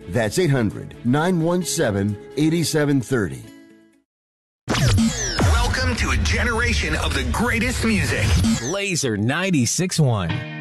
That's 800-917-8730. Welcome to a generation of the greatest music. Laser 96.1.